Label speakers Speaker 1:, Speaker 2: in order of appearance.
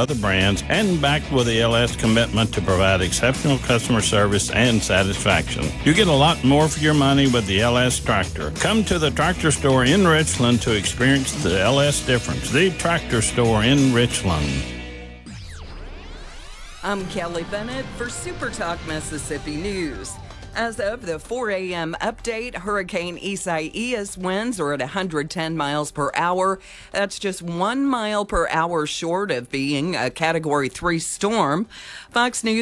Speaker 1: other brands and backed with the LS commitment to provide exceptional customer service and satisfaction. You get a lot more for your money with the LS Tractor. Come to the Tractor Store in Richland to experience the LS difference. The Tractor Store in Richland.
Speaker 2: I'm Kelly Bennett for Super Talk Mississippi News. As of the 4 a.m. update, Hurricane Isaias winds are at 110 miles per hour. That's just 1 mile per hour short of being a Category 3 storm. Fox News